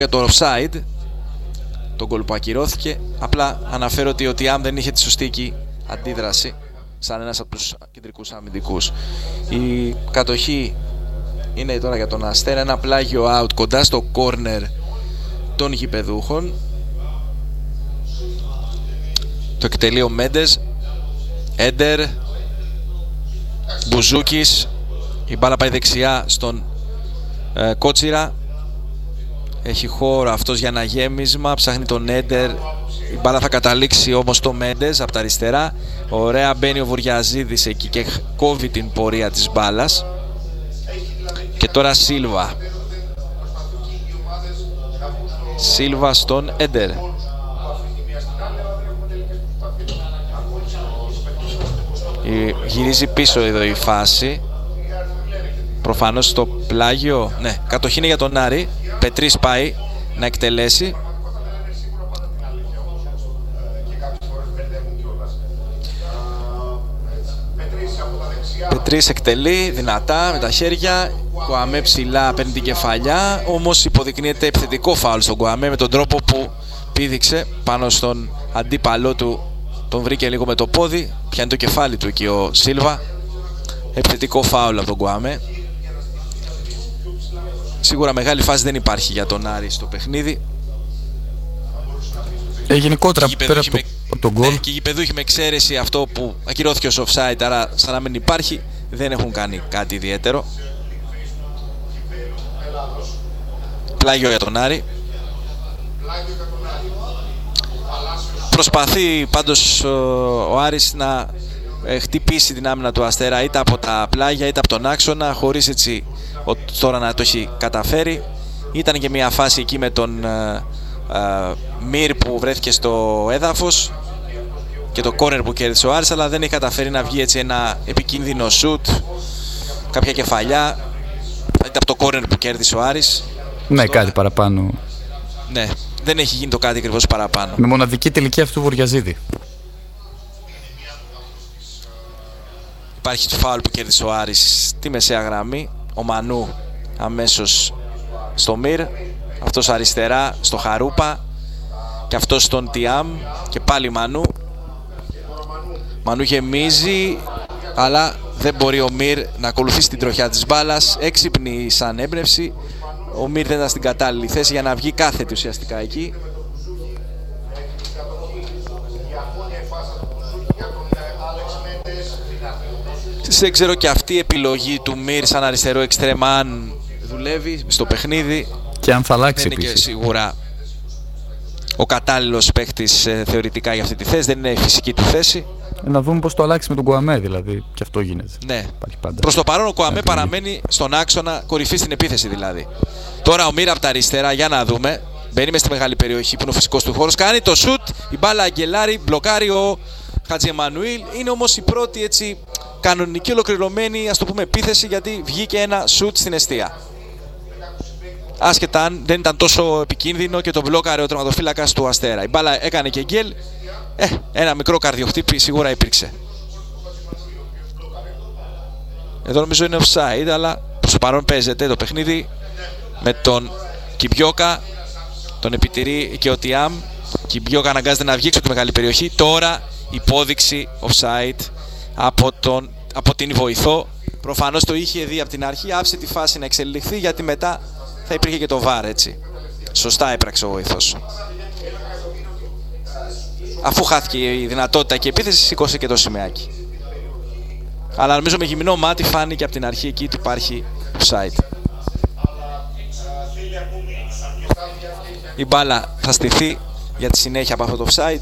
για το offside, τον γκολ που ακυρώθηκε. Απλά αναφέρω ότι ο Τιάμ δεν είχε τη σωστή εκεί αντίδραση σαν ένας από τους κεντρικούς αμυντικούς. Η κατοχή είναι τώρα για τον Αστέρα, ένα πλάγιο out κοντά στο corner των γηπεδούχων. Το εκτελεί ο Μέντες, Έντερ, Μπουζούκης. Η μπάλα πάει δεξιά στον Κότσιρα. Έχει χώρο αυτός για ένα γέμισμα, ψάχνει τον Έντερ. Η μπάλα θα καταλήξει όμως το Μέντες από τα αριστερά. Ωραία, μπαίνει ο Βουριαζίδης εκεί και κόβει την πορεία της μπάλας. Και τώρα Σίλβα. Σίλβα στον Έντερ. Γυρίζει πίσω εδώ η φάση. Προφανώς στο πλάγιο. Ναι, κατοχή είναι για τον Άρη. Πετρής πάει να εκτελέσει. Πετρής εκτελεί δυνατά με τα χέρια. Γκουαμέ ψηλά παίρνει την κεφαλιά. Όμως υποδεικνύεται επιθετικό φάουλ στον Γκουαμέ με τον τρόπο που πήδηξε πάνω στον αντίπαλό του. Τον βρήκε λίγο με το πόδι. Πιάνει το κεφάλι του εκεί ο Σίλβα. Επιθετικό φάουλ από τον Γκουαμέ. Σίγουρα μεγάλη φάση δεν υπάρχει για τον Άρη στο παιχνίδι. Γενικότερα πέρα από τον γκολ. Ναι, και οι γηπεδούχοι με εξαίρεση αυτό που ακυρώθηκε ως offside, άρα σαν να μην υπάρχει, δεν έχουν κάνει κάτι ιδιαίτερο. Πλάγιο για τον Άρη. Προσπαθεί πάντως ο Άρης να χτυπήσει την άμυνα του Αστέρα είτε από τα πλάγια είτε από τον άξονα, χωρίς έτσι τώρα να το έχει καταφέρει. Ήταν και μια φάση εκεί με τον Μυρ που βρέθηκε στο έδαφος και το κόρνερ που κέρδισε ο Άρης, αλλά δεν έχει καταφέρει να βγει έτσι ένα επικίνδυνο σουτ, κάποια κεφαλιά, είτε από το κόρνερ που κέρδισε ο Άρης. Ναι, κάτι παραπάνω. Ναι, δεν έχει γίνει το κάτι ακριβώς παραπάνω. Με μοναδική τελική αυτού του Βουριαζίδη. Υπάρχει το φάουλ που κέρδισε ο Άρης στη μεσαία γραμμή. Ο Μανού αμέσως στο Μυρ, αυτός αριστερά στο Χαρούπα και αυτός στον Τιάμ και πάλι Μανού. Μανού γεμίζει, αλλά δεν μπορεί ο Μυρ να ακολουθήσει την τροχιά της μπάλας. Έξυπνη σαν έμπνευση. Ο Μυρ δεν ήταν στην κατάλληλη θέση για να βγει κάθετη ουσιαστικά εκεί. Δεν ξέρω και αυτή η επιλογή του Μυρ σαν αριστερό εξτρεμάν δουλεύει στο παιχνίδι. Και αν θα αλλάξει δεν είναι και σίγουρα ο κατάλληλος παίχτης θεωρητικά για αυτή τη θέση. Δεν είναι η φυσική του θέση. Να δούμε πώς το αλλάξει με τον Γκουαμέ, δηλαδή. Και αυτό γίνεται. Ναι. Προς το παρόν ο Γκουαμέ παραμένει στον άξονα κορυφή στην επίθεση δηλαδή. Τώρα ο Μυρ από τα αριστερά, για να δούμε. Μπαίνει μες στη μεγάλη περιοχή που είναι ο φυσικός του χώρος. Κάνει το σουτ. Η μπάλα αγγελάρει. Μπλοκάρει ο Χατζη Εμμανουήλ. Είναι όμως η πρώτη έτσι κανονική ολοκληρωμένη, ας το πούμε, επίθεση, γιατί βγήκε ένα σουτ στην εστία. Άσχετα αν δεν ήταν τόσο επικίνδυνο και τον μπλόκαρε ο τερματοφύλακας του Αστέρα. Η μπάλα έκανε και γκέλ. Ένα μικρό καρδιοχτύπη σίγουρα υπήρξε. Εδώ νομίζω είναι offside, αλλά προς το παρόν παίζεται το παιχνίδι με τον Κιμπιόκα. Τον επιτηρεί και ο Τιάμ. Κιμπιόκα αναγκάζεται να βγει έξω από τη μεγάλη περιοχή. Τώρα υπόδειξη offside από την βοηθό. Προφανώς το είχε δει από την αρχή, άφησε τη φάση να εξελιχθεί, γιατί μετά θα υπήρχε και το VAR, έτσι. Σωστά έπραξε ο βοηθός. Αφού χάθηκε η δυνατότητα και η επίθεση, σήκωσε και το σημαίακι. Αλλά νομίζω με γυμνό μάτι φάνηκε από την αρχή εκεί ότι υπάρχει offside. Η μπάλα θα στηθεί για τη συνέχεια από αυτό το offside.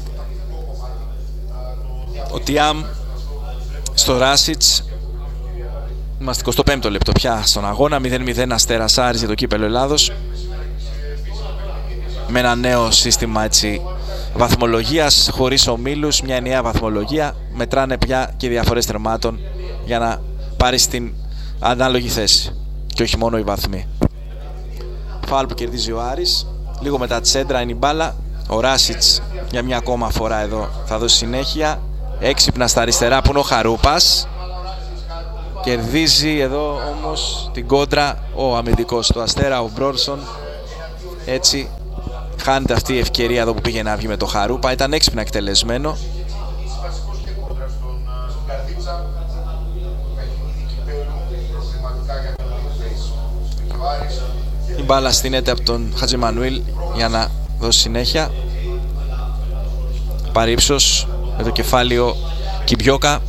Ο Τιάμ στο Ράσιτς. Είμαστε 25ο λεπτό πια στον αγώνα. 0-0 Αστέρας Άρης για το κύπελλο Ελλάδος. Με ένα νέο σύστημα έτσι βαθμολογίας, χωρίς ομίλους, μια ενιαία βαθμολογία. Μετράνε πια και διαφορές τερμάτων για να πάρει στην ανάλογη θέση. Και όχι μόνο οι βαθμοί. Φάουλ που κερδίζει ο Άρης. Λίγο μετά τη σέντρα είναι η μπάλα. Ο Ράσιτς για μια ακόμα φορά εδώ θα δώσει συνέχεια. Έξυπνα στα αριστερά που είναι ο Χαρούπας. Κερδίζει εδώ όμως την κόντρα ο αμυντικός του Αστέρα, ο Μπρόρσον. Έτσι χάνεται αυτή η ευκαιρία εδώ που πήγε να βγει με το Χαρούπα. Ήταν έξυπνα εκτελεσμένο. Η μπάλα στείνεται από τον Χατζημανουήλ για να δώσει συνέχεια. Πάρει ύψος με το κεφάλιο Κιμπιόκα.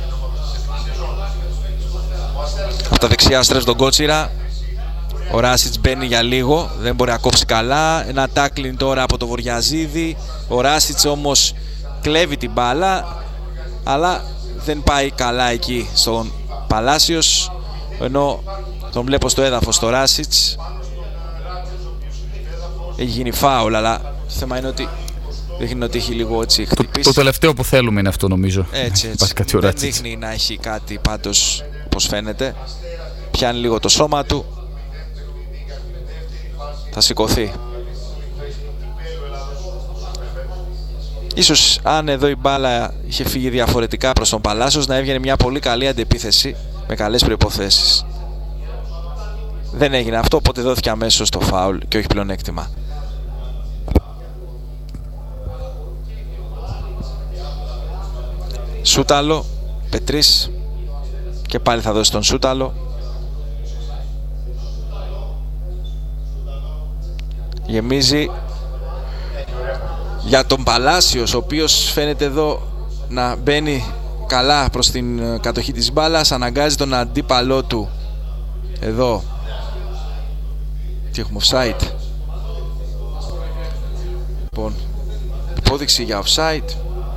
Από τα δεξιά στρέφει τον Κότσιρα. Ο Ράσιτς μπαίνει για λίγο, δεν μπορεί να κόψει καλά. Ένα τάκλιν τώρα από το Βοριαζίδη. Ο Ράσιτς όμως κλέβει την μπάλα, αλλά δεν πάει καλά εκεί στον Παλάσιος, ενώ τον βλέπω στο έδαφος το Ράσιτς. Έχει γίνει φάουλ, αλλά το θέμα είναι ότι δείχνει ότι έχει λίγο έτσι χτυπήσει. Το τελευταίο που θέλουμε είναι αυτό, νομίζω. Έτσι. Δεν δείχνει να έχει κάτι πάντως, όπως φαίνεται. Πιάνει λίγο το σώμα του. Θα σηκωθεί. Ίσως αν εδώ η μπάλα είχε φύγει διαφορετικά προς τον Παλάσιος, να έβγαινε μια πολύ καλή αντεπίθεση με καλές προϋποθέσεις. Δεν έγινε αυτό, οπότε δόθηκε αμέσως το φάουλ και όχι πλεονέκτημα. Σούταλο, Πετρής, και πάλι θα δώσει τον Σούταλο. Γεμίζει για τον Παλάσιος, ο οποίος φαίνεται εδώ να μπαίνει καλά προς την κατοχή της μπάλας. Αναγκάζει τον αντίπαλό του εδώ. Τι έχουμε, offside? Λοιπόν, υπόδειξη για offside.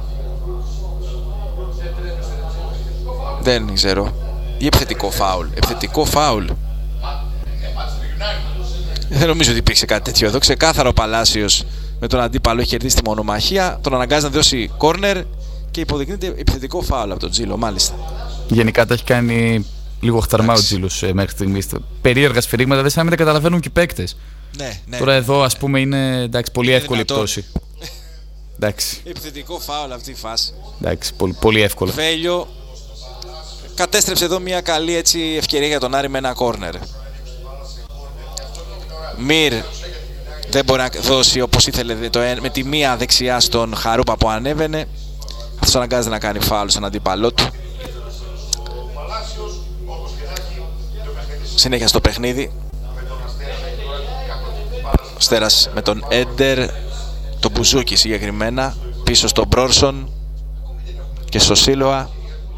Δεν ξέρω. Ή επιθετικό φάουλ. Επιθετικό φάουλ. Δεν νομίζω ότι υπήρξε κάτι τέτοιο εδώ. Ξεκάθαρο ο Παλάσιος με τον αντίπαλο έχει κερδίσει τη μονομαχία. Τον αναγκάζει να δώσει κόρνερ και υποδεικνύεται επιθετικό φάουλ από τον Τζίλο, μάλιστα. Γενικά τα έχει κάνει λίγο χταρμά ο Τζίλος μέχρι στιγμής. Περίεργα σφυρίγματα, δεν σαν να καταλαβαίνουν και οι παίκτες. Ναι. Τώρα εδώ ας πούμε είναι εντάξει, πολύ εύκολη η πτώση. Εντάξει. Επιθετικό φάουλ αυτή η φάση. Εντάξει, πολύ εύκολο. Βέλιο κατέστρεψε εδώ μια καλή έτσι ευκαιρία για τον Άρη με ένα κόρνερ. Μυρ δεν μπορεί να δώσει όπως ήθελε με τη μία δεξιά στον Χαρούπα που ανέβαινε. Αυτός αναγκάζεται να κάνει φάουλ στον αντίπαλό του. Συνέχεια στο παιχνίδι. Ο Στέρας με τον Έντερ, τον Μπουζούκι συγκεκριμένα, πίσω στον Μπρόρσον και στο Σίλβα.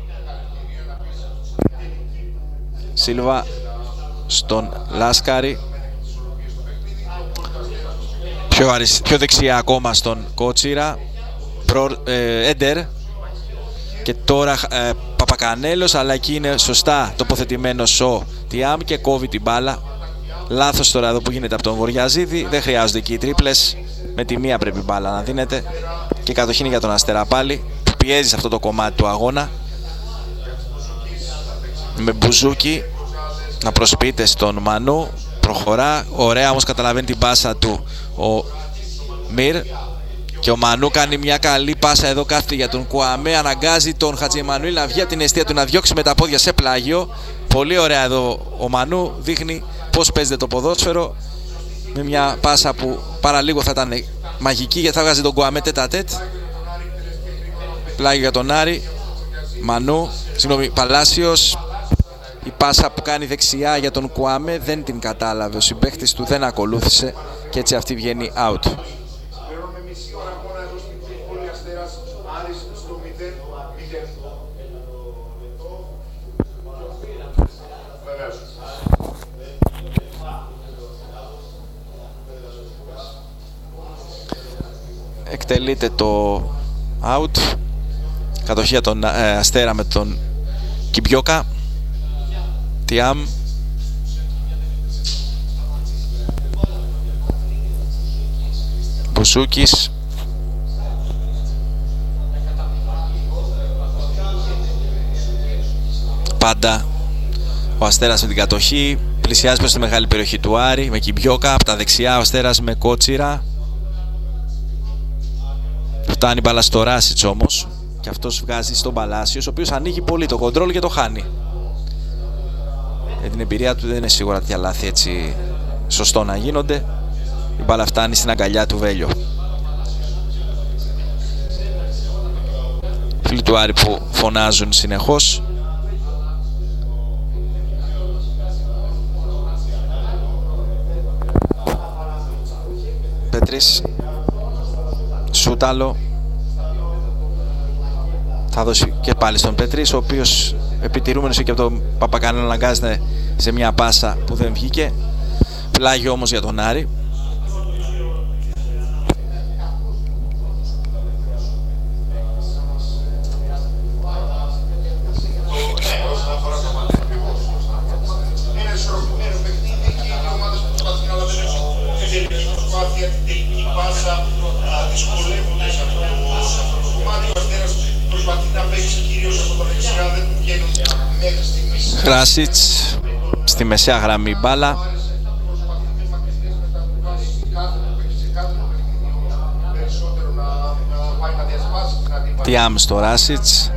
Σίλβα στον Λάσκαρη. Πιο δεξιά ακόμα στον Κότσιρα. Έντερ. Και τώρα Παπακανέλος, αλλά εκεί είναι σωστά τοποθετημένος ο Τιάμ και κόβει την μπάλα. Λάθος τώρα εδώ που γίνεται από τον Βοριαζίδη. Δεν χρειάζονται εκεί οι τρίπλες. Με τη μία πρέπει η μπάλα να δίνεται. Και κατοχή είναι για τον Αστέρα πάλι, που πιέζει σε αυτό το κομμάτι του αγώνα. Με Μπουζούκι να προσποιείται στον Μανού. Προχωρά. Ωραία όμως καταλαβαίνει την πάσα του ο Μυρ. Και ο Μανού κάνει μια καλή πάσα εδώ, κάθεται για τον Κουαμέ. Αναγκάζει τον Χατζημανουήλ να βγει από την αιστεία του, να διώξει με τα πόδια σε πλάγιο. Πολύ ωραία εδώ ο Μανού, δείχνει πώς παίζεται το ποδόσφαιρο. Με μια πάσα που παραλίγο θα ήταν μαγική, γιατί θα βγάζει τον Κουαμέ τέτα-τέτ. Πλάγιο για τον Άρη. Μανού, συγγνώμη, Παλάσιος. Η πάσα που κάνει δεξιά για τον Κουαμέ δεν την κατάλαβε. Ο συμπαίκτης του δεν ακολούθησε και έτσι αυτή βγαίνει out. Εκτελείται το out. Κατοχή για τον Αστέρα με τον Κιμπιόκα. Τιάμ. Μπουσούκης. Πάντα ο Αστέρας με την κατοχή. Πλησιάζει προς τη μεγάλη περιοχή του Άρη με Κιμπιόκα. Από τα δεξιά ο Αστέρας με Κότσιρα. Φτάνει μπάλα στο Ράσιτς όμως. Και αυτός βγάζει στον Παλάσιο, ο οποίος ανοίγει πολύ το κοντρόλ και το χάνει. Με την εμπειρία του δεν είναι σίγουρα τέτοια λάθη έτσι σωστό να γίνονται. Η μπάλα φτάνει στην αγκαλιά του Βέλιο. Φίλοι του Άρη που φωνάζουν συνεχώς. Πέτρης, Σούταλο. Θα δώσει και πάλι στον Πέτρης, ο οποίος επιτηρούμενος και από τον Παπακανέλο αναγκάζεται σε μια πάσα που δεν βγήκε. Πλάγιο όμως για τον Άρη. Κράσιτς στη μεσαία γραμμή μπάλα. Τιάμ στο Ράσιτς.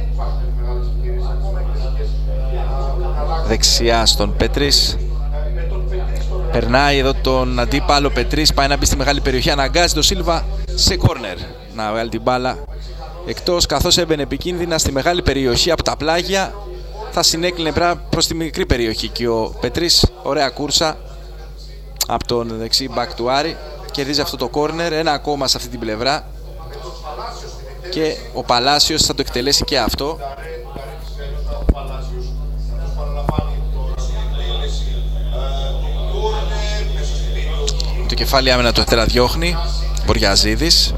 Δεξιά στον Πέτρης. Περνάει εδώ τον αντίπαλο Πετρής, πάει να μπει στη μεγάλη περιοχή, αναγκάζει τον Σίλβα σε κόρνερ να βγάλει την μπάλα εκτός, καθώς έμπαινε επικίνδυνα στη μεγάλη περιοχή από τα πλάγια. Θα συνέκλεινε προς τη μικρή περιοχή και ο Πετρής, ωραία κούρσα από τον δεξί μπακ του Άρη, κερδίζει αυτό το κόρνερ, ένα ακόμα σε αυτή την πλευρά και ο Παλάσιος θα το εκτελέσει και αυτό. Το κεφάλι άμενα του Αστέρα διώχνει Βοριαζίδης.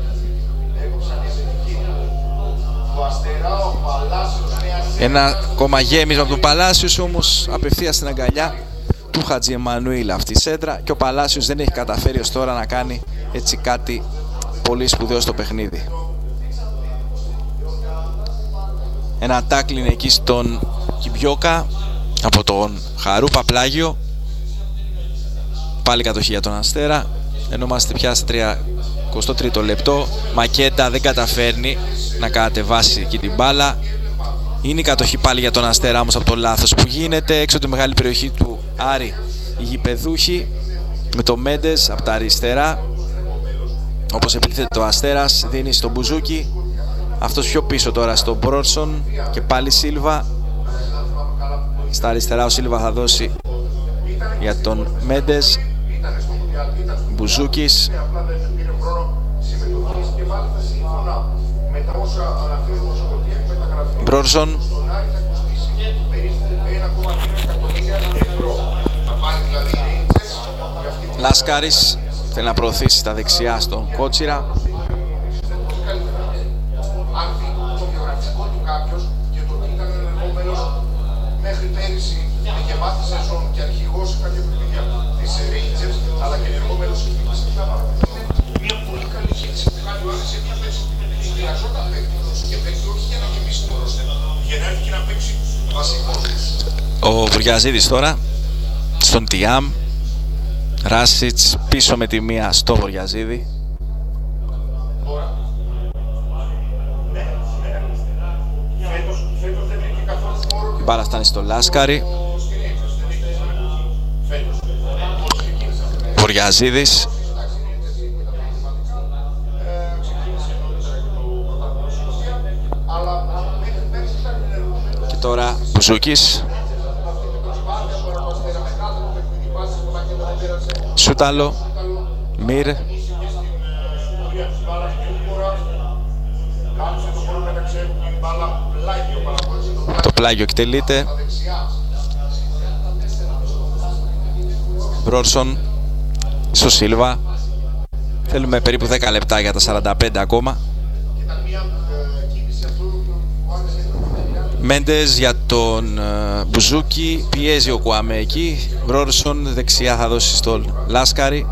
Ένα ακόμα γέμισμα από τον Παλάσιος, όμως απευθείας στην αγκαλιά του Χατζη Εμμανουήλ αυτή η σέντρα, και ο Παλάσιος δεν έχει καταφέρει ως τώρα να κάνει έτσι κάτι πολύ σπουδαίο στο παιχνίδι. Ένα τάκλιν εκεί στον Κιμπιόκα από τον Χαρούπα, πλάγιο. Πάλι κατοχή για τον Αστέρα, ενώ είμαστε πια στο 33ο λεπτό. Μακέντα δεν καταφέρνει να κατεβάσει εκεί την μπάλα. Είναι η κατοχή πάλι για τον Αστέρα, όμως από το λάθος που γίνεται έξω από τη μεγάλη περιοχή του Άρη. Οι γηπεδούχοι με το Μέντες από τα αριστερά. Όπως επιτίθεται το Αστέρας, δίνει στον Μπουζούκι. Αυτός πιο πίσω τώρα στον Μπρόρσον και πάλι Σίλβα. Στα αριστερά ο Σίλβα θα δώσει για τον Μέντες. Μπουζούκης. Μπρόρσον. Λάσκαρης θέλει να προωθήσει τα δεξιά στον Κότσιρα. Μέχρι πέρυσι είχε μάθει σεζόν και αρχηγός σε κάποια παιχνίδια της Rangers, αλλά και ενεργόμενος εθνικής ομάδα. Μια πολύ καλή χέρση που κάνει ο Άρης σε μια θέση που χρειαζόταν παίκτης και παίκτη όχι για να γεμίσει το ρόστερ, για να έρθει και να παίξει βασικός. Ο Βουριαζίδης τώρα στον Τιάμ. Ράσιτς πίσω με τη μία στο Βουριαζίδη. Η μπάλα φτάνει στο Λάσκαρη. Βοριαζίδης. Και τώρα Μπουζούκης. Σούταλο. Μυρ. Το πλάγιο εκτελείται. Μπρόρσον στο Σίλβα. Θέλουμε περίπου 10 λεπτά για τα 45 ακόμα. Μέντες για τον Μπουζούκι. Πιέζει ο Κουάμε εκεί. Μπρόρσον δεξιά θα δώσει στον Λάσκαρη.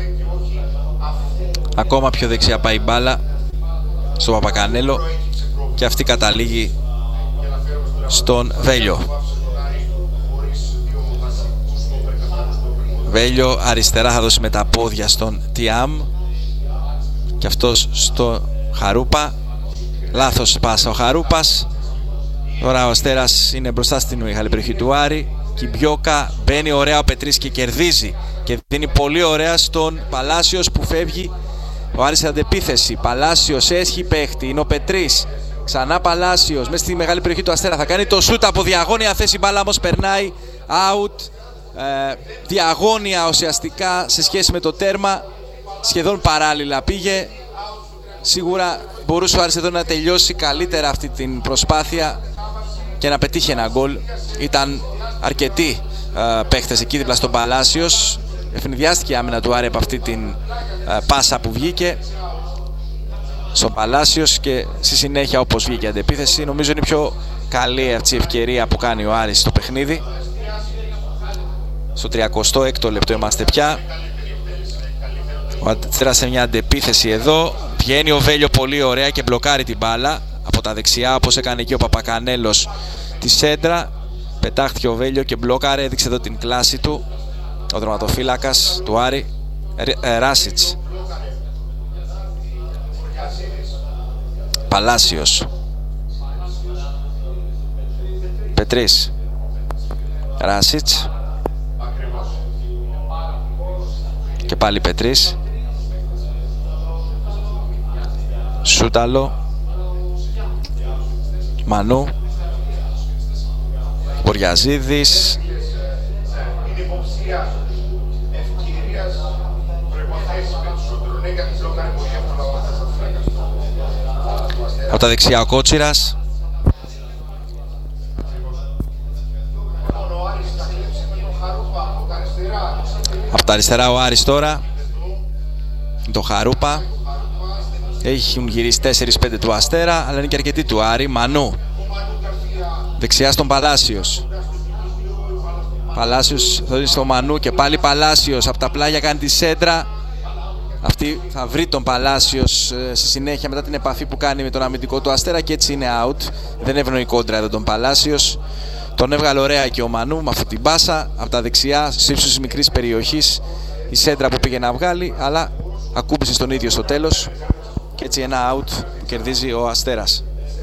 Ακόμα πιο δεξιά πάει η μπάλα στον Παπακανέλο και αυτή καταλήγει στον Βέλιο. Βέλιο αριστερά θα δώσει με τα πόδια στον Τιάμ και αυτός στο Χαρούπα. Λάθος πάσα ο Χαρούπας. Τώρα ο Αστέρας είναι μπροστά στην μεγάλη περιοχή του Άρη. Κιμπιόκα, μπαίνει ωραία ο Πετρής και κερδίζει και δίνει πολύ ωραία στον Παλάσιος που φεύγει. Ο Άρης σε αντεπίθεση. Παλάσιος έχει παίχτη, είναι ο Πετρής. Ξανά Παλάσιος μέσα στη μεγάλη περιοχή του Αστέρα. Θα κάνει το σούτ από διαγώνια θέση. Μπάλα όμως περνάει out. Διαγώνια ουσιαστικά σε σχέση με το τέρμα. Σχεδόν παράλληλα πήγε. Σίγουρα μπορούσε ο Άρης εδώ να τελειώσει καλύτερα αυτή την προσπάθεια και να πετύχει ένα γκολ. Ήταν αρκετοί παίχτες εκεί δίπλα στον Παλάσιος. Ευνηδιάστηκε η άμυνα του Άρη από αυτή την πάσα που βγήκε στον Παλάσιος και στη συνέχεια όπως βγήκε η αντεπίθεση. Νομίζω είναι η πιο καλή αυτή η ευκαιρία που κάνει ο Άρης στο παιχνίδι. Στο 36ο λεπτό είμαστε πια. Ο Αστέρας σε μια αντεπίθεση εδώ. Βγαίνει ο Βέλιο πολύ ωραία και μπλοκάρει την μπάλα από τα δεξιά όπως έκανε εκεί ο Παπακανέλος τη σέντρα. Πετάχτηκε ο Βέλιο και μπλόκαρε, έδειξε εδώ την κλάση του ο δραματοφύλακας του Άρη, Ράσιτς. Παλάσιος, Πετρής, Ράσιτς και πάλι Πετρής. Σούταλο, Μανού, Μποριαζίδης, από τα δεξιά ο Κότσιρας. Από τα αριστερά ο Άρης τώρα. Το Χαρούπα. Έχουν γυρίσει 4-5 του Αστέρα, αλλά είναι και αρκετοί του Άρη. Μανού. Δεξιά στον Παλάσιος. Παλάσιος θα δει στο Μανού και πάλι Παλάσιος. Από τα πλάγια κάνει τη σέντρα. Αυτή θα βρει τον Παλάσιος στη συνέχεια μετά την επαφή που κάνει με τον αμυντικό του Αστέρα και έτσι είναι out. Δεν έβαινε η κόντρα εδώ τον Παλάσιος. Τον έβγαλε ωραία και ο Μανού με αυτή την πάσα από τα δεξιά σε ύψος της μικρής περιοχής. Η σέντρα που πήγε να βγάλει, αλλά ακούμπησε στον ίδιο στο τέλος. Και έτσι ένα out που κερδίζει ο Αστέρας.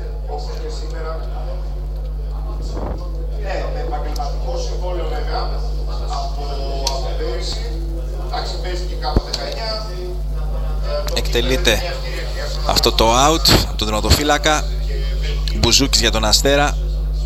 Εκτελείται αυτό το out από τον τερματοφύλακα. Μπουζούκης για τον Αστέρα.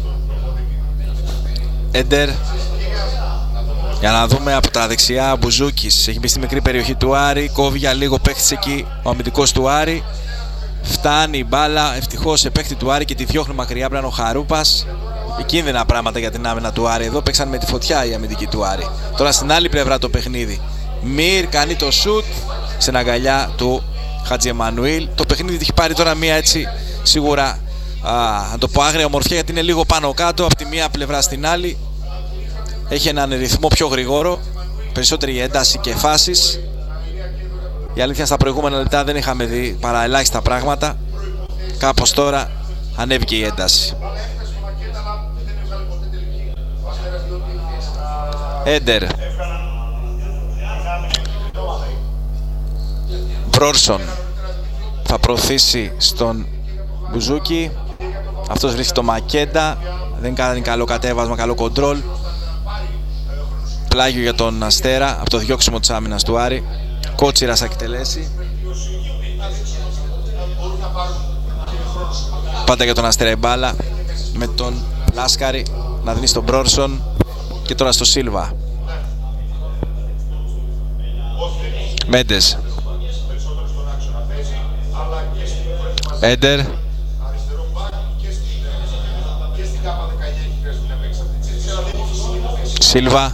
Έντερ. Για να δούμε από τα δεξιά. Μπουζούκης έχει μπει στη μικρή περιοχή του Άρη. Κόβει για λίγο, παίχτης εκεί ο αμυντικός του Άρη. Φτάνει η μπάλα ευτυχώς σε παίχτη του Άρη και τη διώχνει μακριά. Πρέπει ο Χαρούπας. Επικίνδυνα πράγματα για την άμυνα του Άρη. Εδώ παίξαν με τη φωτιά οι αμυντικοί του Άρη. Τώρα στην άλλη πλευρά το παιχνίδι. Μυρ κάνει το σουτ στην αγκαλιά του Χατζιεμανουήλ. Το παιχνίδι έχει πάρει τώρα μία έτσι σίγουρα να το πω άγρια ομορφιά, γιατί είναι λίγο πάνω κάτω από τη μία πλευρά στην άλλη. Έχει έναν ρυθμό πιο γρήγορο, περισσότερη ένταση και φάσεις. Η αλήθεια στα προηγούμενα λεπτά δεν είχαμε δει παρά ελάχιστα πράγματα. Κάπως τώρα ανέβηκε η ένταση. Έντερ. Μπρόρσον θα προωθήσει στον Μπουζούκι. Αυτός βρίσκει το Μακέντα. Δεν κάνει καλό κατέβασμα, καλό κοντρόλ. Πλάγιο για τον Αστέρα από το διώξιμο της άμυνας του Άρη. Κότσιρας θα εκτελέσει. Πάντα για τον Αστέρα η μπάλα με τον Λάσκαρη να δίνει στον Μπρόρσον και τώρα στο Σίλβα. Μέντες. Έντερ. Σίλβα.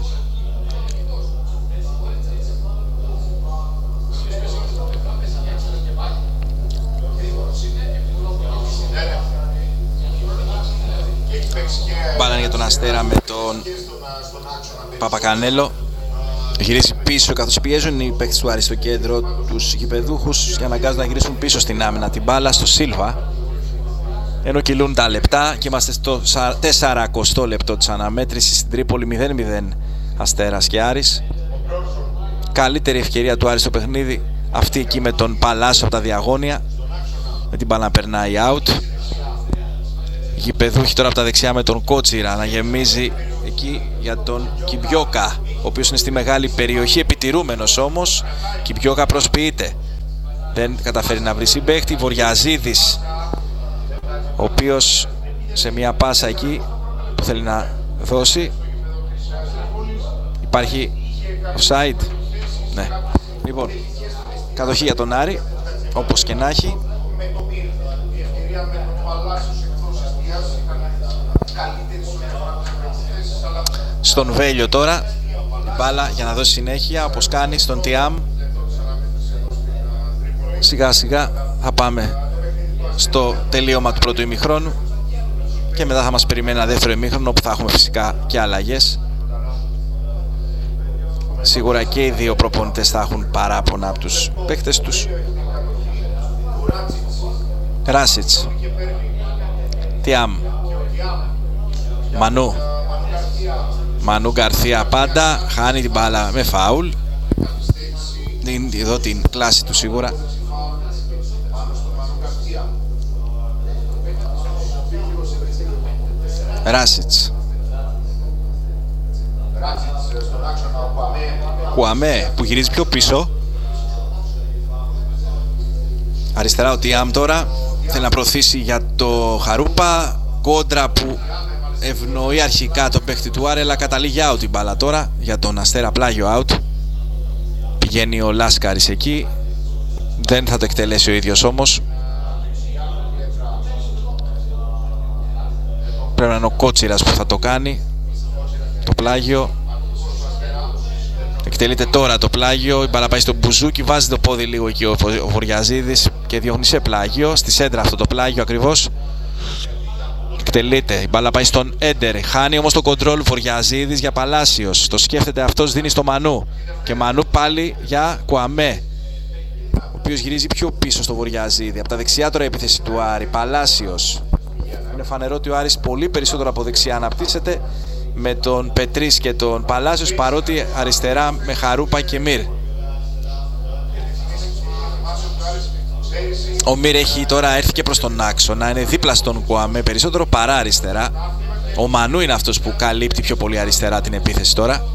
Μπάλαν για τον Αστέρα με τον Παπακανέλο. Γυρίζει πίσω καθώς πιέζουν οι παίκτες του Άρη στο κέντρο τους γηπεδούχους και αναγκάζουν να γυρίσουν πίσω στην άμυνα. Την μπάλα στο Σίλβα. Ενώ κυλούν τα λεπτά και είμαστε στο 40 λεπτό της αναμέτρησης στην Τρίπολη. 0-0 Αστέρας και Άρης. Καλύτερη ευκαιρία του Άρη στο παιχνίδι αυτή εκεί με τον Παλάσιο από τα διαγώνια. Με την μπάλα να περνάει out. Γηπεδούχοι τώρα από τα δεξιά με τον Κότσιρα να γεμίζει εκεί για τον Κιμπιόκα, ο οποίος είναι στη μεγάλη περιοχή, επιτηρούμενος όμως. Κιμπιόκα προσποιείται, δεν καταφέρει να βρει συμπαίχτη. Βοριαζίδης, ο οποίος σε μια πάσα εκεί που θέλει να δώσει, υπάρχει offside. Ναι. Λοιπόν, κατοχή για τον Άρη, όπως και να έχει. Στον Βέλιο τώρα η μπάλα για να δώσει συνέχεια, όπως κάνει στον Τιάμ. Σιγά σιγά θα πάμε στο τελείωμα του πρώτου ημιχρόνου και μετά θα μας περιμένει ένα δεύτερο ημίχρονο, όπου θα έχουμε φυσικά και αλλαγές. Σίγουρα και οι δύο προπονητές θα έχουν παράπονα από τους παίκτες τους. Ράσιτς, Τιάμ, Μανού Γκαρθία πάντα, χάνει την μπάλα με φάουλ. Δίνει εδώ την κλάση του σίγουρα. Ράσιτς, Κουαμέ που γυρίζει πιο πίσω. Αριστερά ο Τιάμ τώρα θέλει να προωθήσει για το Χαρούπα. Κόντρα που ευνοεί αρχικά τον παίχτη του Άρη, αλλά καταλήγει out την μπάλα τώρα για τον Αστέρα, πλάγιο out. Πηγαίνει ο Λάσκαρης εκεί, δεν θα το εκτελέσει ο ίδιος όμως. Πρέπει να είναι ο Κότσιρας που θα το κάνει το πλάγιο. Εκτελείται τώρα το πλάγιο, η μπάλα πάει στον Μπουζούκι, βάζει το πόδι λίγο εκεί ο Βοριαζίδης και διώχνει σε πλάγιο, στη σέντρα αυτό το πλάγιο ακριβώς. Εκτελείται, η μπάλα πάει στον Έντερ, χάνει όμως το κοντρόλ Βοριαζίδης για Παλάσιος, το σκέφτεται αυτός, δίνει στο Μανού και Μανού πάλι για Κουαμέ, ο οποίος γυρίζει πιο πίσω στο Βοριαζίδη. Από τα δεξιά τώρα η επίθεση του Άρη, Παλάσιος. Είναι φανερό ότι ο Άρης πολύ περισσότερο από δεξιά αναπτύσσεται με τον Πετρίς και τον Παλάσιος, παρότι αριστερά με Χαρούπα και Μυρ. Ο Μυρ έχει τώρα έρθει και προς τον άξονα, είναι δίπλα στον Κουαμέ περισσότερο παρά αριστερά. Ο Μανού είναι αυτός που καλύπτει πιο πολύ αριστερά την επίθεση τώρα.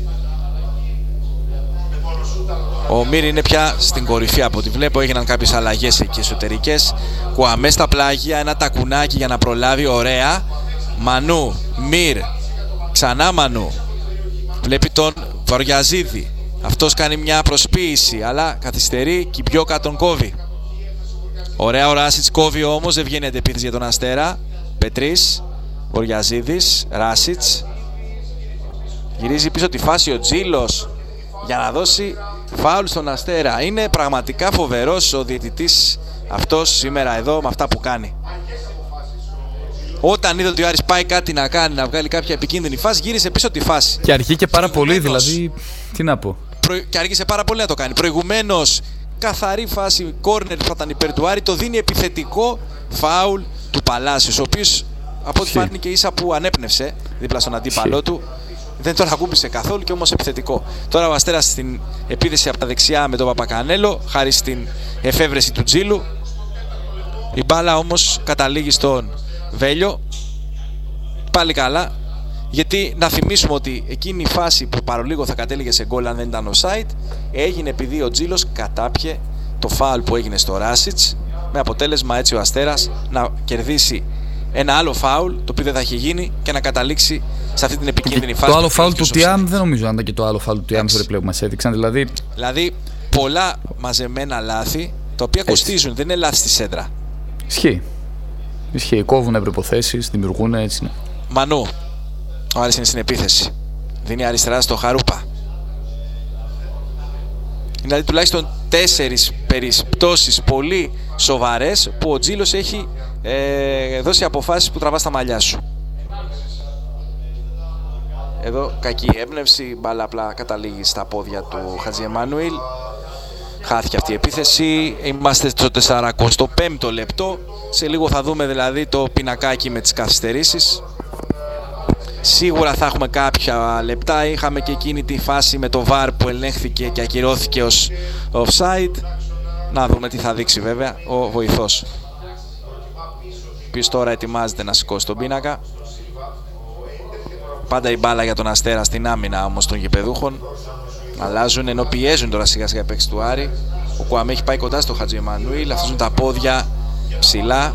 Ο Μυρ είναι πια στην κορυφή από ό,τι βλέπω, έγιναν κάποιες αλλαγές εκεί εσωτερικές. Κουαμέ στα πλάγια, ένα τακουνάκι για να προλάβει, ωραία. Μανού, Μυρ, ξανά Μανού. Βλέπει τον Βοριαζίδη, αυτός κάνει μια προσποίηση αλλά καθυστερεί, Κιμπιόκα τον κόβει. Ωραία, ο Ράσιτς κόβει όμως, δεν βγαίνει αντεπίθεση για τον Αστέρα. Πετρίς, Βοριαζίδης, Ράσιτς. Γυρίζει πίσω τη φάση ο Τζίλος για να δώσει φάουλ στον Αστέρα. Είναι πραγματικά φοβερός ο διαιτητής αυτός σήμερα εδώ με αυτά που κάνει. Όταν είδε ότι ο Άρης πάει κάτι να κάνει, να βγάλει κάποια επικίνδυνη φάση, γύρισε πίσω τη φάση. Και αργεί πάρα πολύ, δηλαδή, τι να πω. Και αργήσε πάρα πολύ να το κάνει. Προηγουμένως, καθαρή φάση, κόρνερ που θα ήταν υπέρ του Άρη, το δίνει επιθετικό φάουλ του Παλάσιος, ο οποίος από ό,τι φάνηκε και ίσα που ανέπνευσε δίπλα στον αντίπαλό του. Δεν τον ακούμπησε καθόλου και όμως επιθετικό. Τώρα ο Αστέρας στην επίθεση από τα δεξιά με τον Παπακανέλο, χάρη στην εφεύρεση του Τζίλου. Η μπάλα όμως καταλήγει στον Βέλιο. Πάλι καλά, γιατί να θυμίσουμε ότι εκείνη η φάση που παρολίγο θα κατέληγε σε γκολ αν δεν ήταν offside, έγινε επειδή ο Τζίλος κατάπιε το φάουλ που έγινε στο Ράσιτς, με αποτέλεσμα έτσι ο Αστέρας να κερδίσει ένα άλλο φάουλ το οποίο δεν θα έχει γίνει και να καταλήξει σε αυτή την επικίνδυνη φάση. Το άλλο φάουλ του Τιάμ δεν νομίζω να ήταν και το άλλο φάουλ του Τιάμ που μας έδειξαν. Δηλαδή πολλά μαζεμένα λάθη τα οποία κοστίζουν, δεν είναι λάθη στη σέντρα. Ισχύει, κόβουν προϋποθέσεις, δημιουργούν, έτσι είναι. Μανού, ο Άρης είναι στην επίθεση. Δίνει αριστερά στο Χαρούπα. Είναι δηλαδή τουλάχιστον 4 περιπτώσεις πολύ σοβαρές που ο Τζίλος έχει δώσει αποφάσεις που τραβά στα μαλλιά σου. Εδώ κακή έμπνευση, μπάλα απλά καταλήγει στα πόδια του Χατζη Εμμανουήλ. Χάθηκε αυτή η επίθεση. Είμαστε στο 45ο λεπτό. Σε λίγο θα δούμε δηλαδή το πινακάκι με τις καθυστερήσεις. Σίγουρα θα έχουμε κάποια λεπτά. Είχαμε και εκείνη τη φάση με το VAR που ελέγχθηκε και ακυρώθηκε ως offside. Να δούμε τι θα δείξει βέβαια ο βοηθός, ο οποίος τώρα ετοιμάζεται να σηκώσει τον πίνακα. Πάντα η μπάλα για τον Αστέρα στην άμυνα όμως των γηπεδούχων. Αλλάζουν ενώ πιέζουν τώρα σιγά σιγά οι παίκτες του Άρη. Ο Κουαμέ έχει πάει κοντά στο Χατζη Εμμανουήλ, αφήσουν τα πόδια ψηλά.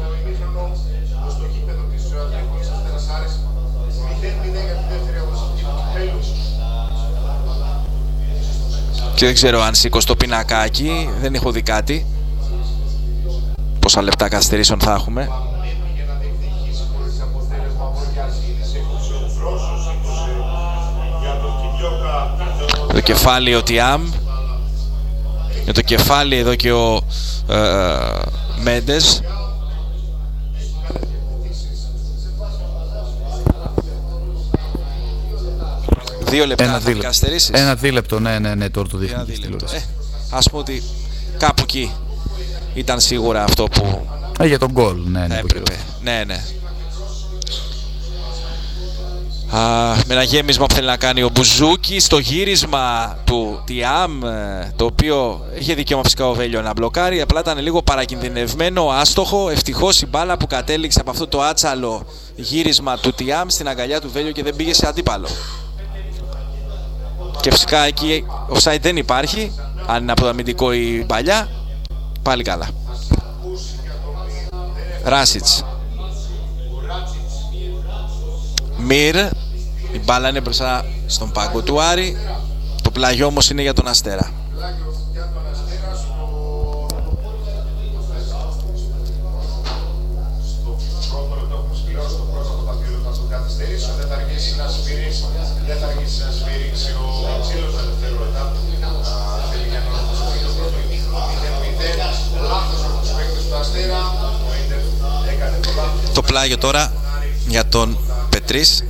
Και δεν ξέρω αν σήκω στο πινακάκι, δεν έχω δει κάτι. Πόσα λεπτά καθυστερήσεων θα έχουμε. Το κεφάλι ο Τιάμ. Με το κεφάλι εδώ και ο Μέντες. Δύο λεπτά θα καθυστερήσεις. Ένα δίλεπτο, ναι, τώρα το δείχνει. Ας πούμε ότι κάπου εκεί ήταν σίγουρα αυτό που για τον γκολ, ναι, έπρεπε. Ναι. Με ένα γέμισμα που θέλει να κάνει ο Μπουζούκη στο γύρισμα του Τιάμ, το οποίο είχε δικαίωμα φυσικά ο Βέλιο να μπλοκάρει, απλά ήταν λίγο παρακινδυνευμένο, άστοχο. Ευτυχώς η μπάλα που κατέληξε από αυτό το άτσαλο γύρισμα του Τιάμ στην αγκαλιά του Βέλιο και δεν πήγε σε αντίπαλο. Και φυσικά εκεί offside δεν υπάρχει, αν είναι από το αμυντικό η παλιά, πάλι καλά. Ράσιτς. Μυρ, η μπάλα είναι μπροστά στον πάγκο του Άρη, το πλάγιο όμως είναι για τον Αστέρα. Το πλάγιο τώρα για τον Πετρίς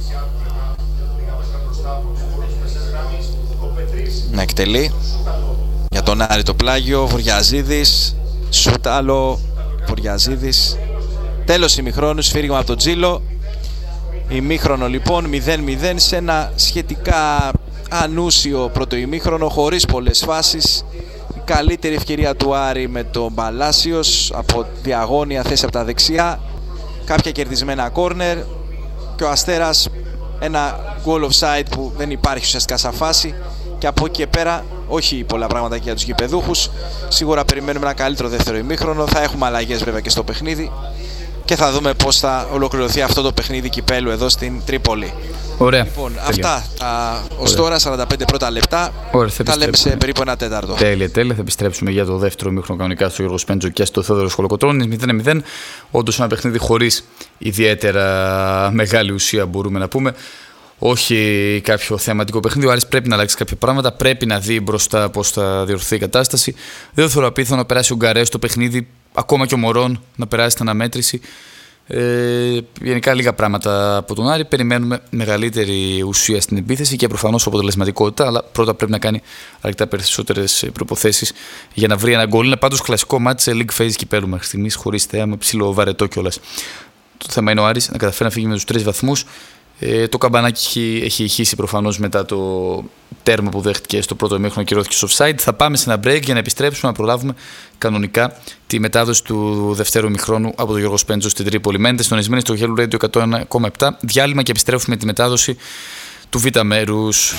να εκτελεί. Για τον Άρη το πλάγιο, Βουριαζίδης, Σούταλο, Βουριαζίδης. Τέλος ημιχρόνου, σφύριγμα από τον Τζίλο. Ημίχρονο λοιπόν 0-0 σε ένα σχετικά ανούσιο πρώτο ημίχρονο, χωρίς πολλές φάσεις. Η καλύτερη ευκαιρία του Άρη με τον Παλάσιος από διαγώνια θέση από τα δεξιά. Κάποια κερδισμένα κόρνερ και ο Αστέρας ένα goal offside που δεν υπάρχει ουσιαστικά σαν φάση. Και από εκεί και πέρα όχι πολλά πράγματα και για τους γηπεδούχους. Σίγουρα περιμένουμε ένα καλύτερο δεύτερο ημίχρονο. Θα έχουμε αλλαγές βέβαια και στο παιχνίδι και θα δούμε πώς θα ολοκληρωθεί αυτό το παιχνίδι κυπέλου εδώ στην Τρίπολη. Ωραία. Λοιπόν, αυτά ως τώρα 45 πρώτα λεπτά. Ωραία, τα λέμε σε περίπου ένα τέταρτο. Τέλεια. Θα επιστρέψουμε για το δεύτερο ημίχρονο κανονικά στο Γιώργο Σπέντζο και στο Θόδωρος Κολοκοτρώνης. 0-0. Όντως ένα παιχνίδι χωρίς ιδιαίτερα μεγάλη ουσία, μπορούμε να πούμε. Όχι κάποιο θεματικό παιχνίδι. Ο Άρης πρέπει να αλλάξει κάποια πράγματα. Πρέπει να δει μπροστά πώς θα διορθωθεί η κατάσταση. Δεν θεωρώ απίθανο να περάσει ο Γκαρέας στο παιχνίδι, ακόμα και ο Μωρόν να περάσει την αναμέτρηση. Γενικά λίγα πράγματα από τον Άρη. Περιμένουμε μεγαλύτερη ουσία στην επίθεση και προφανώς αποτελεσματικότητα. Αλλά πρώτα πρέπει να κάνει αρκετά περισσότερες προϋποθέσεις για να βρει ένα γκολ. Είναι πάντως κλασικό μάτι σε league phase κυπέλου μέχρι στιγμής, χωρίς θέα, με ψηλό βαρετό κιόλας. Το θέμα είναι ο Άρης να καταφέρει να φύγει με τους 3 βαθμούς. Το καμπανάκι έχει ηχήσει προφανώς μετά το τέρμα που δέχτηκε στο πρώτο ημίχρονο και κυρώθηκε στο offside. Θα πάμε σε ένα break για να επιστρέψουμε να προλάβουμε κανονικά τη μετάδοση του δευτέρου ημιχρόνου από τον Γιώργο Σπέντζο στην Τρίπολη. Μένετε συντονισμένοι στο Hello Radio 101,7. Διάλειμμα και επιστρέφουμε τη μετάδοση του Β' μέρους.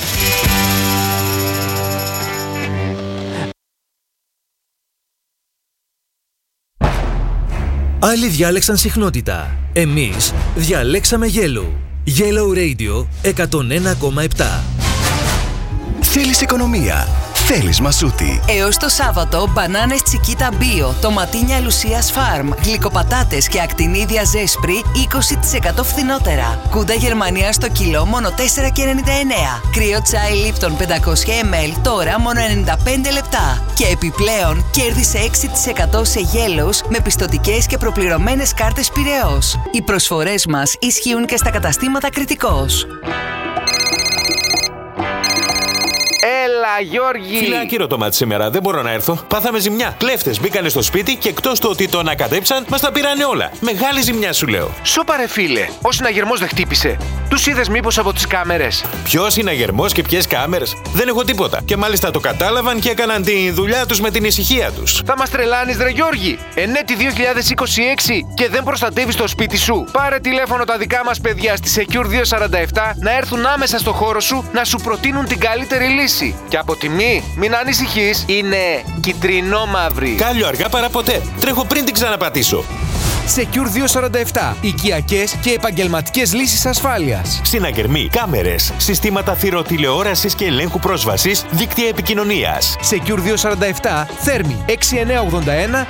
Άλλοι διάλεξαν συχνότητα. Εμείς διαλέξαμε Yellow. Yellow Radio 101,7. Θέλεις οικονομία. Θέλεις μασούτη. Έως το Σάββατο, μπανάνες Τσικίτα Bio, τοματίνια Λουσίας Farm, γλυκοπατάτες και ακτινίδια Ζέσπρι 20% φθηνότερα. Κούντα Γερμανία στο κιλό μόνο 4,99. Κρύο τσάι Λίπτον 500 ml τώρα μόνο 95 λεπτά. Και επιπλέον κέρδισε 6% σε γέλος με πιστωτικές και προπληρωμένες κάρτες Πειραιώς. Οι προσφορές μας ισχύουν και στα καταστήματα Κρητικός. Έλα Γιώργη! Φίλε, άκυρο μάτι σήμερα, δεν μπορώ να έρθω. Πάθαμε ζημιά. Κλέφτες μπήκανε στο σπίτι και εκτός του ότι το ανακατέψαν, μας τα πήρανε όλα. Μεγάλη ζημιά σου λέω. Σώπα ρε φίλε, ο συναγερμός δεν χτύπησε. Τους είδες μήπως από τις κάμερες? Ποιος συναγερμός και ποιες κάμερες? Δεν έχω τίποτα. Και μάλιστα το κατάλαβαν και έκαναν τη δουλειά τους με την ησυχία τους. Θα μας τρελάνεις ρε Γιώργη! Ενέτη 2026 και δεν προστατεύεις το σπίτι σου. Πάρε τηλέφωνο τα δικά μας παιδιά στη Secure 247 να έρθουν άμεσα στο χώρο σου να σου προτείνουν την καλύτερη λύση. Και από τιμή, μην ανησυχείς, είναι κυτρινό-μαύρη. Κάλιο αργά παρά ποτέ. Τρέχω πριν την ξαναπατήσω. Secure 247. Οικιακές και επαγγελματικές λύσεις ασφάλειας. Συναγερμοί, κάμερες, συστήματα θηροτηλεόρασης και ελέγχου πρόσβασης, δίκτυα επικοινωνίας. Secure 247, Θέρμη 6981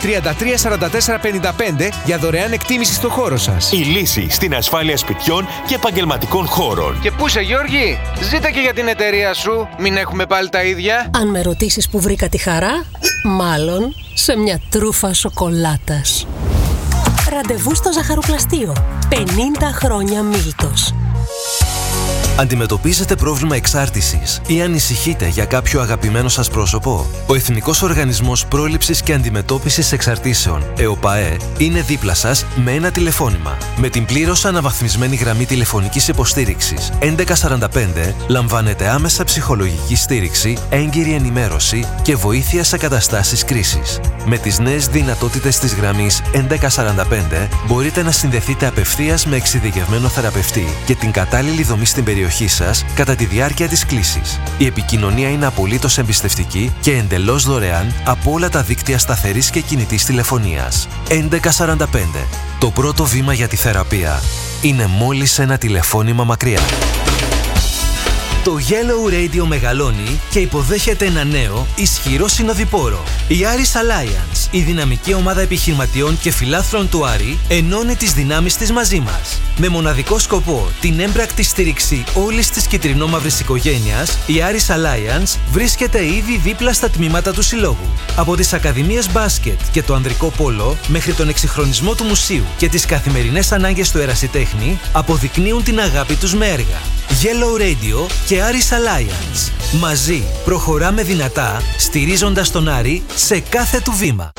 334455 για δωρεάν εκτίμηση στο χώρο σας. Η λύση στην ασφάλεια σπιτιών και επαγγελματικών χώρων. Και πού είσαι Γιώργη? Ζήτα και για την εταιρεία σου. Μην έχουμε πάλι τα ίδια. Αν με ρωτήσεις που βρήκα τη χαρά, μάλλον σε μια τρούφα σοκολάτας. Ραντεβού στο ζαχαροπλαστείο. 50 χρόνια Μίλτος. Αντιμετωπίζετε πρόβλημα εξάρτησης ή ανησυχείτε για κάποιο αγαπημένο σας πρόσωπο? Ο Εθνικός Οργανισμός Πρόληψης και Αντιμετώπισης Εξαρτήσεων, ΕΟΠΑΕ, είναι δίπλα σας με ένα τηλεφώνημα. Με την πλήρως αναβαθμισμένη γραμμή τηλεφωνικής υποστήριξης 1145 λαμβάνετε άμεσα ψυχολογική στήριξη, έγκυρη ενημέρωση και βοήθεια σε καταστάσεις κρίσης. Με τις νέες δυνατότητες της γραμμής 1145 μπορείτε να συνδεθείτε απευθείας με εξειδικευμένο θεραπευτή και την κατάλληλη δομή στην περιοχή σας κατά τη διάρκεια της κλήσης. Η επικοινωνία είναι απολύτως εμπιστευτική και εντελώς δωρεάν από όλα τα δίκτυα σταθερής και κινητής τηλεφωνίας. 1145. Το πρώτο βήμα για τη θεραπεία είναι μόλις ένα τηλεφώνημα μακριά. Το Yellow Radio μεγαλώνει και υποδέχεται ένα νέο, ισχυρό συνοδοιπόρο. Η Aris Alliance, η δυναμική ομάδα επιχειρηματιών και φιλάθλων του Άρη, ενώνει τις δυνάμεις της μαζί μας. Με μοναδικό σκοπό την έμπρακτη στήριξη όλης της κυτρινόμαυρης οικογένειας, η Aris Alliance βρίσκεται ήδη δίπλα στα τμήματα του συλλόγου. Από τις ακαδημίες μπάσκετ και το ανδρικό πόλο, μέχρι τον εξυγχρονισμό του μουσείου και τις καθημερινές ανάγκες του ερασιτέχνη, αποδεικνύουν την αγάπη τους με έργα. Yellow Radio και Aris Alliance. Μαζί προχωράμε δυνατά, στηρίζοντας τον Άρη σε κάθε του βήμα.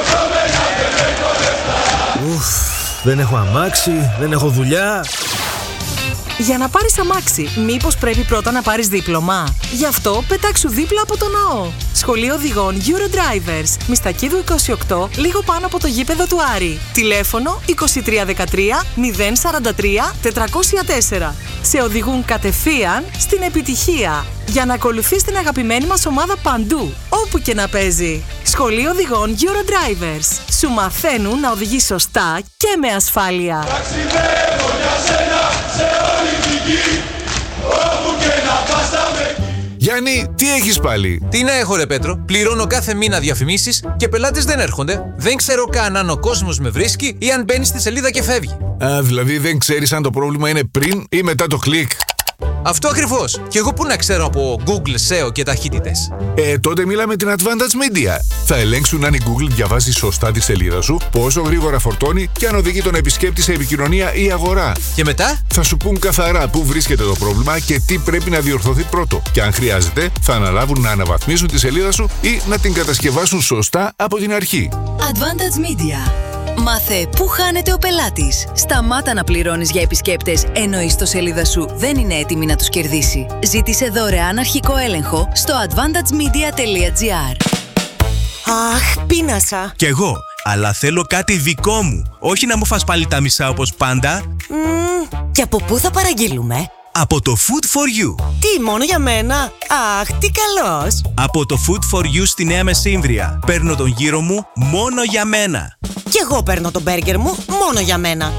Δεν έχω αμάξι, δεν έχω δουλειά. Για να πάρεις αμάξι, μήπως πρέπει πρώτα να πάρεις δίπλωμα? Γι' αυτό πετάξου δίπλα από το ναό. Σχολείο οδηγών Eurodrivers, Μιστακίδου 28, λίγο πάνω από το γήπεδο του Άρη. Τηλέφωνο 2313 043 404. Σε οδηγούν κατευθείαν στην επιτυχία. Για να ακολουθείς την αγαπημένη μας ομάδα παντού, όπου και να παίζει. Σχολείο οδηγών Eurodrivers. Σου μαθαίνουν να οδηγείς σωστά και με ασφάλεια. Ταξιδεύω για σένα σε όλη την γη, όπου και να πας θα με... Γιάννη, τι έχεις πάλι? Τι να έχω ρε Πέτρο, πληρώνω κάθε μήνα διαφημίσεις και πελάτες δεν έρχονται. Δεν ξέρω καν αν ο κόσμος με βρίσκει ή αν μπαίνει στη σελίδα και φεύγει. Α, δηλαδή δεν ξέρεις αν το πρόβλημα είναι πριν ή μετά το κλικ. Αυτό ακριβώς. Και εγώ πού να ξέρω από Google, SEO και ταχύτητες? Τότε μίλα με την Advantage Media. Θα ελέγξουν αν η Google διαβάζει σωστά τη σελίδα σου, πόσο γρήγορα φορτώνει και αν οδηγεί τον επισκέπτη σε επικοινωνία ή αγορά. Και μετά? Θα σου πούν καθαρά πού βρίσκεται το πρόβλημα και τι πρέπει να διορθωθεί πρώτο. Και αν χρειάζεται, θα αναλάβουν να αναβαθμίσουν τη σελίδα σου ή να την κατασκευάσουν σωστά από την αρχή. Advantage Media. Μάθε πού χάνεται ο πελάτης. Σταμάτα να πληρώνεις για επισκέπτες ενώ η ιστοσελίδα σου δεν είναι έτοιμη να τους κερδίσει. Ζήτησε δωρεάν αρχικό έλεγχο στο advantagemedia.gr. Αχ, πείνασα. Κι εγώ, αλλά θέλω κάτι δικό μου. Όχι να μου φας πάλι τα μισά όπως πάντα. Και από πού θα παραγγείλουμε? Από το Food for You. Τι, μόνο για μένα? Αχ, τι καλός. Από το Food for You στη Νέα Μεσύμβρια. Παίρνω τον γύρο μου μόνο για μένα. Κι εγώ παίρνω τον μπέργκερ μου μόνο για μένα.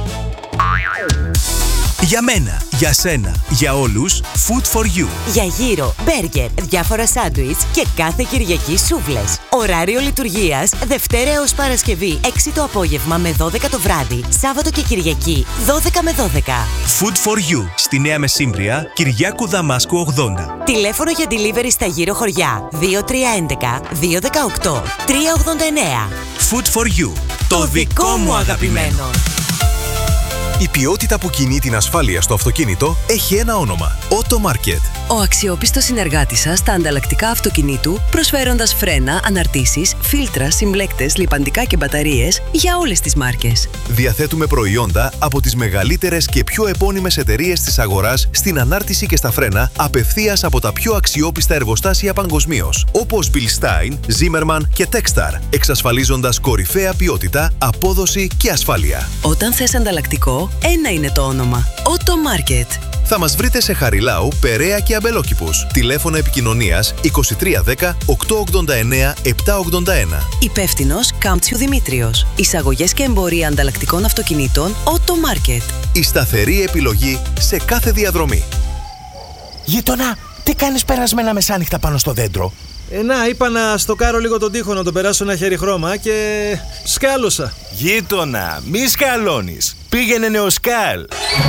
Για μένα, για σένα, για όλους, Food for You. Για γύρο, μπέργκερ, διάφορα σάντουιτς και κάθε Κυριακή σούβλες. Ωράριο λειτουργίας Δευτέρα έως Παρασκευή 6 το απόγευμα με 12 το βράδυ. Σάββατο και Κυριακή 12 με 12. Food for You στη Νέα Μεσύμβρια, Κυριάκου Δαμάσκου 80. Τηλέφωνο για delivery στα γύρω χωριά 2311 218 389. Food for You. Το δικό μου αγαπημένο. Η ποιότητα που κινεί την ασφάλεια στο αυτοκίνητο έχει ένα όνομα. Auto Market. Ο αξιόπιστος συνεργάτης σας στα ανταλλακτικά αυτοκινήτου, προσφέροντας φρένα, αναρτήσεις, φίλτρα, συμπλέκτες, λιπαντικά και μπαταρίες για όλες τις μάρκες. Διαθέτουμε προϊόντα από τις μεγαλύτερες και πιο επώνυμες εταιρείες της αγοράς στην ανάρτηση και στα φρένα απευθείας από τα πιο αξιόπιστα εργοστάσια παγκοσμίως, όπως Bilstein, Zimmermann και Textar, εξασφαλίζοντας κορυφαία ποιότητα, απόδοση και ασφάλεια. Όταν θες ανταλλακτικό, ένα είναι το όνομα. Auto Market. Θα μας βρείτε σε Χαριλάου, Περαία και Αμπελόκηπους. Τηλέφωνο επικοινωνίας 2310 889 781. Υπεύθυνος Κάμπτσιου Δημήτριος. Εισαγωγές και εμπορία ανταλλακτικών αυτοκινήτων Auto Market. Η σταθερή επιλογή σε κάθε διαδρομή. Γείτονα, τι κάνεις περασμένα μεσάνυχτα πάνω στο δέντρο? Να, είπα να στοκάρω λίγο τον τοίχο, να τον περάσω ένα χέρι χρώμα και σκάλωσα. Γείτονα, μη σκαλώνεις. Πήγαινε Νεοσκάλ.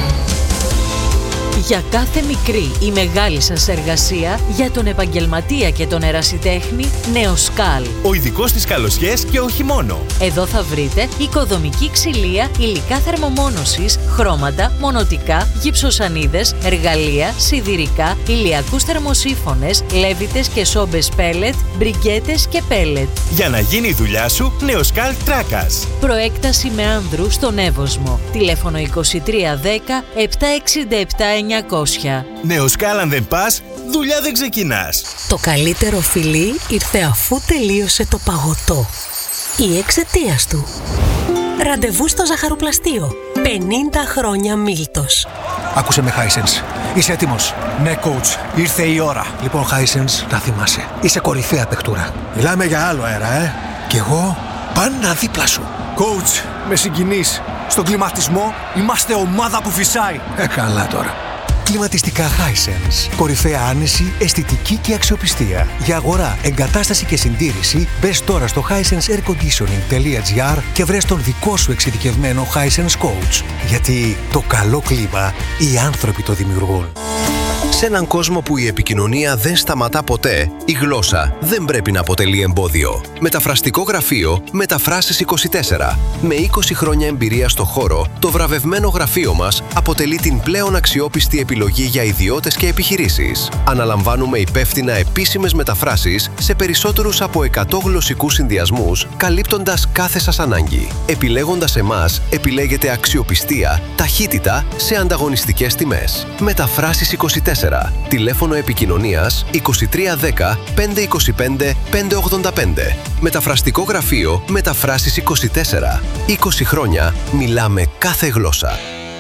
Για κάθε μικρή ή μεγάλη σας εργασία, για τον επαγγελματία και τον ερασιτέχνη, Νεοσκάλ. Ο ειδικός στις καλοσιές και όχι μόνο. Εδώ θα βρείτε οικοδομική ξυλία, υλικά θερμομόνωσης, χρώματα, μονοτικά, γυψοσανίδες, εργαλεία, σιδηρικά, ηλιακούς θερμοσύφωνες, λέβητες και σόμπες πέλετ, μπριγκέτες και πέλετ. Για να γίνει η δουλειά σου, Νεοσκάλ Τράκας. Προέκταση με άνδρου στον Εύωσμο. Τηλέφωνο 2310 767 900. Νεοσκάλ, αν δεν πας, δουλειά δεν ξεκινάς. Το καλύτερο φιλί ήρθε αφού τελείωσε το παγωτό. Ή εξαιτίας του. Ραντεβού στο ζαχαρουπλαστείο. 50 χρόνια Μίλτος. Άκουσε με, Hisense. Είσαι έτοιμος? Ναι, coach. Ήρθε η ώρα. Λοιπόν, Hisense, να θυμάσαι. Είσαι κορυφαία παιχτούρα. Μιλάμε για άλλο αέρα, Κι εγώ πάντα δίπλα σου. Coach, με συγκινείς. Στον κλιματισμό είμαστε ομάδα που φυσάει. Καλά τώρα. Κλιματιστικά Hisense. Κορυφαία άνεση, αισθητική και αξιοπιστία. Για αγορά, εγκατάσταση και συντήρηση, μπες τώρα στο hisenseairconditioning.gr και βρες τον δικό σου εξειδικευμένο Hisense Coach. Γιατί το καλό κλίμα οι άνθρωποι το δημιουργούν. Σε έναν κόσμο που η επικοινωνία δεν σταματά ποτέ, η γλώσσα δεν πρέπει να αποτελεί εμπόδιο. Μεταφραστικό γραφείο Μεταφράσεις 24. Με 20 χρόνια εμπειρία στο χώρο, το βραβευμένο γραφείο μας αποτελεί την πλέον αξιόπιστη επιλογή για ιδιώτες και επιχειρήσεις. Αναλαμβάνουμε υπεύθυνα επίσημες μεταφράσεις σε περισσότερους από 100 γλωσσικούς συνδυασμούς, καλύπτοντας κάθε σας ανάγκη. Επιλέγοντας εμάς, επιλέγετε αξιοπιστία, ταχύτητα σε ανταγωνιστικές τιμές. Μεταφράσεις 24. Τηλέφωνο επικοινωνίας 2310 525 585. Μεταφραστικό γραφείο Μεταφράσεις 24. 20 χρόνια μιλάμε κάθε γλώσσα.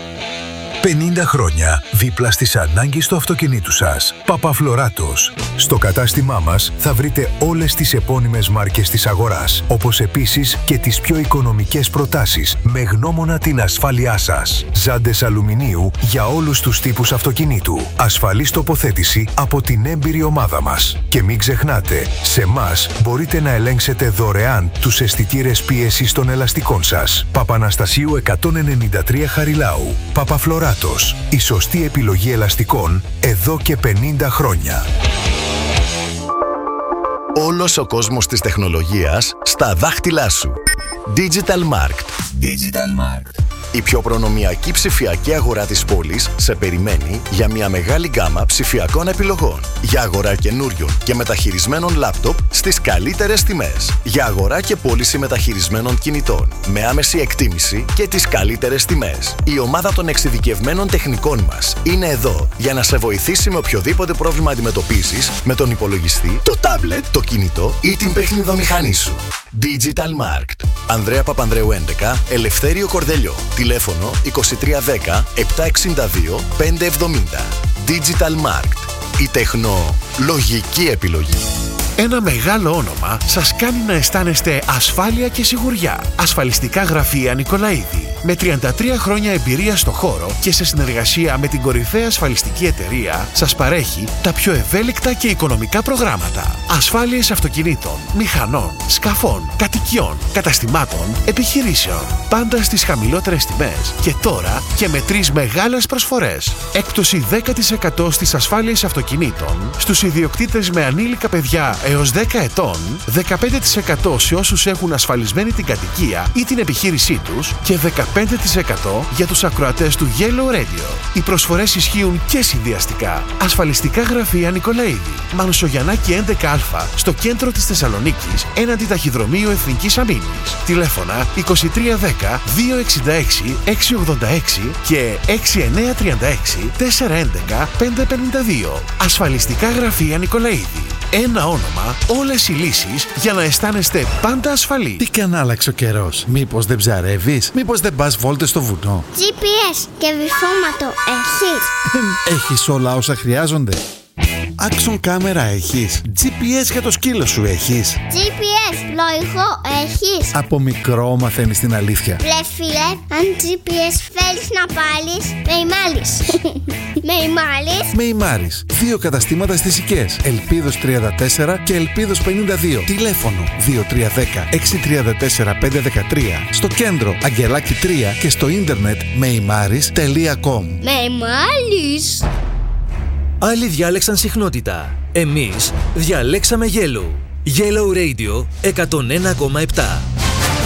50 χρόνια δίπλα στις ανάγκες του αυτοκινήτου σας. Παπαφλωράτος. Στο κατάστημά μας θα βρείτε όλες τις επώνυμες μάρκες της αγοράς, όπως επίσης και τις πιο οικονομικές προτάσεις με γνώμονα την ασφάλειά σας. Ζάντες αλουμινίου για όλους τους τύπους αυτοκινήτου. Ασφαλής τοποθέτηση από την έμπειρη ομάδα μας. Και μην ξεχνάτε, σε εμάς μπορείτε να ελέγξετε δωρεάν τους αισθητήρες πίεσης των ελαστικών σας. Παπαναστασίου 193 Χαριλάου. Παπαφλωράτος. Η σωστή επιλογή ελαστικών εδώ και 50 χρόνια. Όλος ο κόσμος της τεχνολογίας στα δάχτυλά σου. Digital Markt. Digital Markt. Η πιο προνομιακή ψηφιακή αγορά της πόλης σε περιμένει για μια μεγάλη γκάμα ψηφιακών επιλογών. Για αγορά καινούριων και μεταχειρισμένων λάπτοπ στις καλύτερες τιμές. Για αγορά και πώληση μεταχειρισμένων κινητών. Με άμεση εκτίμηση και τις καλύτερες τιμές. Η ομάδα των εξειδικευμένων τεχνικών μας είναι εδώ για να σε βοηθήσει με οποιοδήποτε πρόβλημα αντιμετωπίζεις με τον υπολογιστή, το τάμπλετ, το κινητό ή την παιχνιδομηχανή σου. Digital Markt. Ανδρέα Παπανδρέου 11, Ελευθέριο Κορδελιό. Τηλέφωνο 2310 762 570. Digital Markt. Η τεχνολογική επιλογή. Ένα μεγάλο όνομα σας κάνει να αισθάνεστε ασφάλεια και σιγουριά. Ασφαλιστικά γραφεία Νικολαίδη. Με 33 χρόνια εμπειρία στο χώρο και σε συνεργασία με την κορυφαία ασφαλιστική εταιρεία σας παρέχει τα πιο ευέλικτα και οικονομικά προγράμματα. Ασφάλειες αυτοκινήτων, μηχανών, σκαφών, κατοικιών, καταστημάτων, επιχειρήσεων. Πάντα στις χαμηλότερες τιμές. Και τώρα και με 3 μεγάλες προσφορές. Έκπτωση 10% στις ασφάλειες αυτοκινήτων, στους ιδιοκτήτες με ανήλικα παιδιά έως 10 ετών, 15% σε όσους έχουν ασφαλισμένη την κατοικία ή την επιχείρησή τους και 15% 25% για τους ακροατές του Yellow Radio. Οι προσφορές ισχύουν και συνδυαστικά. Ασφαλιστικά γραφεία Νικολαίδη. Μανουσογιαννάκη 11α στο κέντρο της Θεσσαλονίκης έναντι ταχυδρομείου Εθνικής Αμήνης. Τηλέφωνα 2310 266 686 και 6936 411 552. Ασφαλιστικά γραφεία Νικολαίδη. Ένα όνομα, όλες οι λύσεις για να αισθάνεστε πάντα ασφαλείς. Τι και αν άλλαξε ο καιρός? Μήπως δεν ψαρεύεις? Μήπως δεν πας βόλτες στο βουνό? GPS και βυθόματο έχεις? Έχεις όλα όσα χρειάζονται? Action κάμερα έχεις? GPS για το σκύλο σου έχεις? GPS πλοηγό έχεις? Από μικρό μαθαίνεις την αλήθεια. Ρε φίλε, αν GPS θέλεις να πάρεις, με ημάλεις. Με ημάλεις? Με ημάρεις. 2 καταστήματα στις Οικές. Ελπίδος 34 και Ελπίδος 52. Τηλέφωνο 2310 634 513. Στο κέντρο Αγγελάκι 3 και στο ίντερνετ meimaris.com. Με ημάλεις. Άλλοι διάλεξαν συχνότητα. Εμείς διαλέξαμε Yellow. Yellow Radio 101,7.